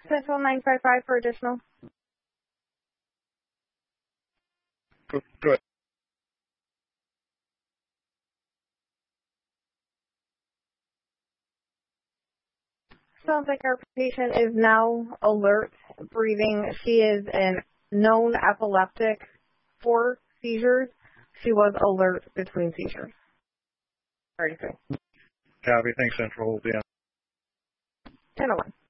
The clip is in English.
Central 955 for additional. Go ahead. Sounds like our patient is now alert, breathing. She is a known epileptic for seizures. She was alert between seizures. 33. Copy. Thanks, Central. Hold the 10-1.